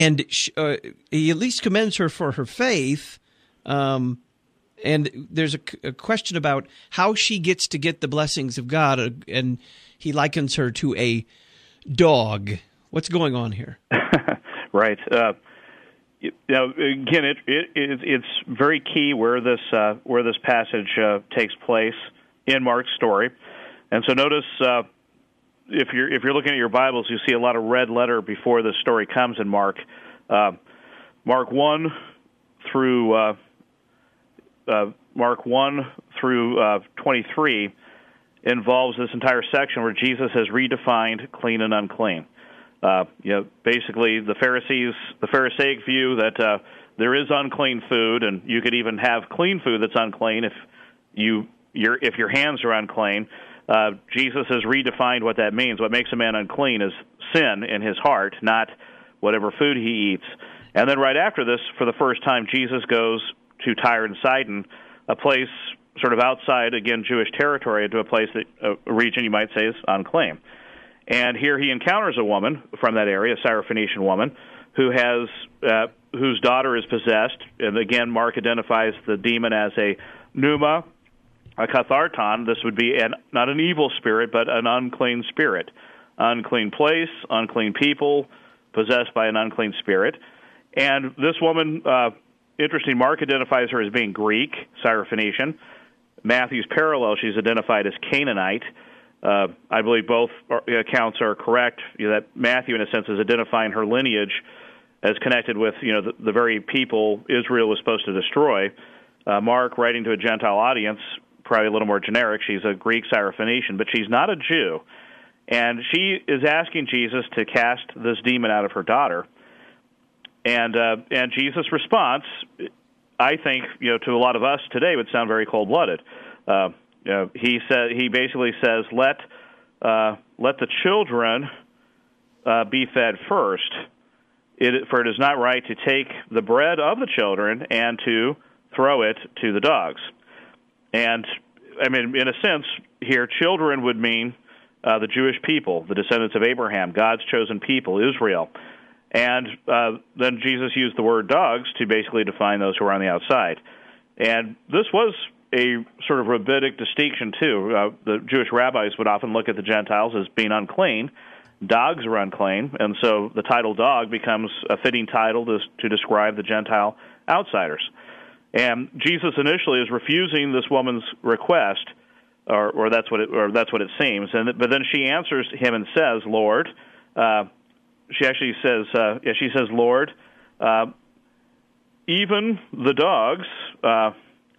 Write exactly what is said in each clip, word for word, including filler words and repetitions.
And she, uh, he at least commends her for her faith. Um, and there's a, a question about how she gets to get the blessings of God, uh, and he likens her to a dog. What's going on here? Right. Uh, you know, again, it, it, it, it's very key where this uh, where this passage uh, takes place in Mark's story. And so notice, uh, if you're if you're looking at your Bibles, you see a lot of red letter before this story comes in Mark. Uh, Mark one through uh, uh, Mark one through uh, twenty-three involves this entire section where Jesus has redefined clean and unclean. Uh, you know, basically the Pharisees, the Pharisaic view that uh, there is unclean food, and you could even have clean food that's unclean if you your if your hands are unclean. Uh, Jesus has redefined what that means. What makes a man unclean is sin in his heart, not whatever food he eats. And then right after this, for the first time, Jesus goes to Tyre and Sidon, a place sort of outside, again, Jewish territory, into a place, that a region you might say is unclean. And here he encounters a woman from that area, a Syrophoenician woman, who has uh, whose daughter is possessed. And again, Mark identifies the demon as a pneuma, a katharton. This would be an, not an evil spirit, but an unclean spirit. Unclean place, unclean people, possessed by an unclean spirit. And this woman, uh, interesting, Mark identifies her as being Greek, Syrophoenician. Matthew's parallel, she's identified as Canaanite. Uh, I believe both accounts are correct. You know, that Matthew, in a sense, is identifying her lineage as connected with, you know, the, the very people Israel was supposed to destroy. Uh, Mark, writing to a Gentile audience, probably a little more generic. She's a Greek Syrophoenician, but she's not a Jew. And she is asking Jesus to cast this demon out of her daughter. And uh, and Jesus' response, I think, you know, to a lot of us today would sound very cold-blooded. Uh, you know, he said he basically says, "Let uh, let the children uh, be fed first. It, for it is not right to take the bread of the children and to throw it to the dogs." And I mean, in a sense, here, children would mean uh, the Jewish people, the descendants of Abraham, God's chosen people, Israel. And uh, then Jesus used the word dogs to basically define those who are on the outside. And this was a sort of rabbinic distinction, too. Uh, the Jewish rabbis would often look at the Gentiles as being unclean. Dogs are unclean, and so the title dog becomes a fitting title to, to describe the Gentile outsiders. And Jesus initially is refusing this woman's request, or, or that's what it, or that's what it seems. And but then she answers him and says, "Lord," uh, she actually says, uh, yeah, she says, "Lord, uh, even the dogs uh,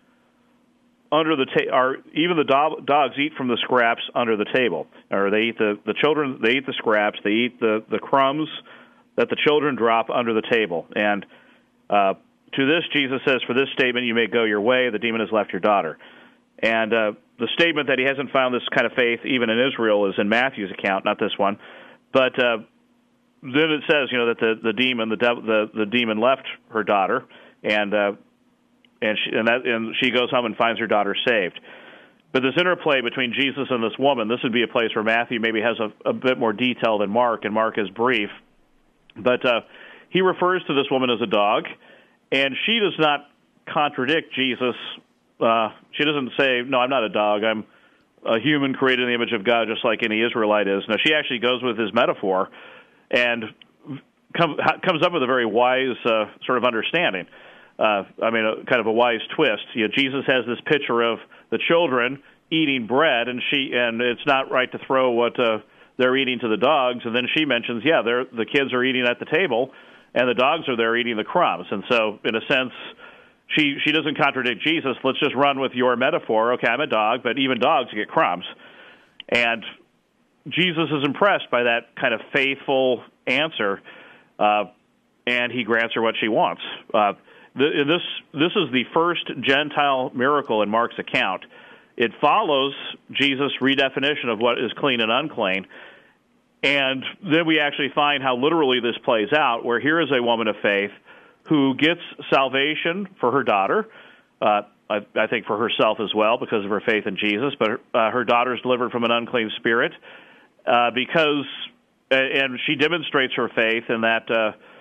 under the ta- are even the do- dogs eat from the scraps under the table, or they eat the, the children they eat the scraps, they eat the, the crumbs that the children drop under the table." And uh, to this, Jesus says, "For this statement you may go your way, the demon has left your daughter." And uh, the statement that he hasn't found this kind of faith even in Israel is in Matthew's account, not this one. But uh, then it says, you know, that the, the demon, the, dev- the the demon left her daughter, and uh, and she and, that, and she goes home and finds her daughter saved. But this interplay between Jesus and this woman, this would be a place where Matthew maybe has a, a bit more detail than Mark, and Mark is brief. But uh, he refers to this woman as a dog, and she does not contradict Jesus. Uh, she doesn't say, "No, I'm not a dog. I'm a human created in the image of God, just like any Israelite is." No, she actually goes with his metaphor and come, comes up with a very wise uh, sort of understanding. Uh, I mean, a, kind of a wise twist. You know, Jesus has this picture of the children eating bread, and she and it's not right to throw what uh, they're eating to the dogs. And then she mentions, yeah, they're, the kids are eating at the table, and the dogs are there eating the crumbs. And so, in a sense, she she doesn't contradict Jesus. Let's just run with your metaphor. Okay, I'm a dog, but even dogs get crumbs. And Jesus is impressed by that kind of faithful answer, uh, and he grants her what she wants. Uh, the, this this is the first Gentile miracle in Mark's account. It follows Jesus' redefinition of what is clean and unclean, and then we actually find how literally this plays out, where here is a woman of faith who gets salvation for her daughter, uh, I, I think for herself as well because of her faith in Jesus, but uh, her daughter is delivered from an unclean spirit uh, because, and she demonstrates her faith in that uh,